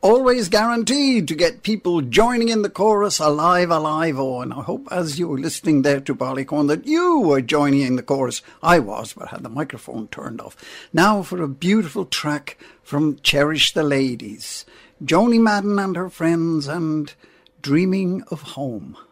always guaranteed to get people joining in the chorus alive. Oh, and I hope as you were listening there to Ballycorn that you were joining in the chorus. I was, but I had the microphone turned off. Now for a beautiful track from Cherish the Ladies, Joni Madden and her friends, and Dreaming of Home.